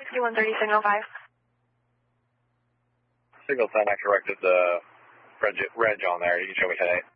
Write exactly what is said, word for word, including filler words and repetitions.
fifty-one thirty, signal five. Signal ten, I corrected the reg, reg on there. You can show me ten eight.